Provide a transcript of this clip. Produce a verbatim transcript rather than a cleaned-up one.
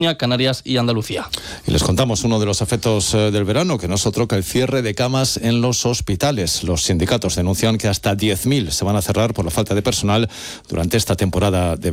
Canarias y Andalucía. Y les contamos uno de los efectos eh, del verano, que no es otro que el cierre de camas en los hospitales. Los sindicatos denuncian que hasta diez mil se van a cerrar por la falta de personal durante esta temporada de